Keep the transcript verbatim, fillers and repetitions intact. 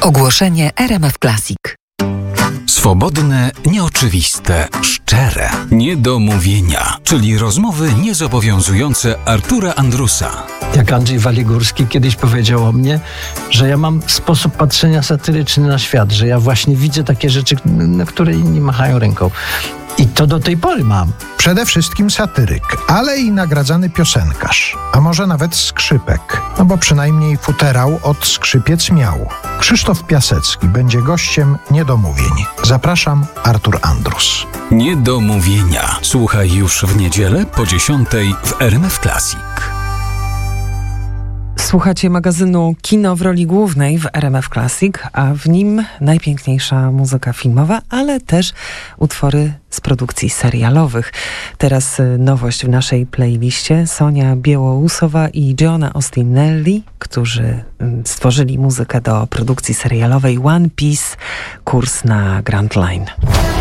Ogłoszenie R M F Classic. Swobodne, nieoczywiste, szczere, niedomówienia, czyli rozmowy niezobowiązujące Artura Andrusa. Jak Andrzej Waligórski kiedyś powiedział o mnie, że ja mam sposób patrzenia satyryczny na świat, że ja właśnie widzę takie rzeczy, na które inni machają ręką. I to do tej pory mam. Przede wszystkim satyryk, ale i nagradzany piosenkarz, a może nawet skrzypek, no bo przynajmniej futerał od skrzypiec miał. Krzysztof Piasecki będzie gościem Niedomówień. Zapraszam, Artur Andrus. Niedomówienia. Słuchaj już w niedzielę po dziesiątej w R M F Classic. Słuchacie magazynu Kino w roli głównej w R M F Classic, a w nim najpiękniejsza muzyka filmowa, ale też utwory z produkcji serialowych. Teraz nowość w naszej playliście. Sonia Biełołusowa i Giona Ostinelli, którzy stworzyli muzykę do produkcji serialowej One Piece, kurs na Grand Line.